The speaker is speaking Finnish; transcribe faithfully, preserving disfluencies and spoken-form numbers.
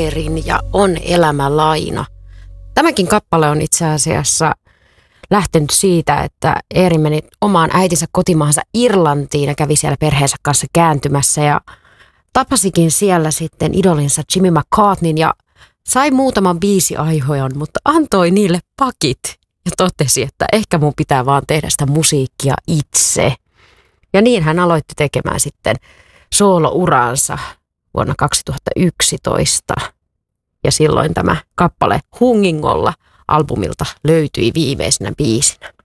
paperin ja on elämä laina. Tämäkin kappale on itse asiassa lähtenyt siitä, että Eeri meni omaan äitinsä kotimaahansa Irlantiin ja kävi siellä perheensä kanssa kääntymässä ja tapasikin siellä sitten idolinsa Jimmy McCartneyn ja sai muutaman biisiaihojan, mutta antoi niille pakit ja totesi, että ehkä mun pitää vaan tehdä sitä musiikkia itse. Ja niin hän aloitti tekemään sitten soolouransa vuonna kaksituhattayksitoista. Ja silloin tämä kappale Hungingolla albumilta löytyi viimeisenä biisinä.